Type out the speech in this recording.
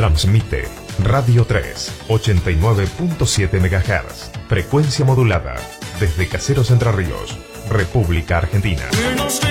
Transmite Radio 3, 89.7 MHz. Frecuencia modulada. Desde Caseros Entre Ríos, República Argentina.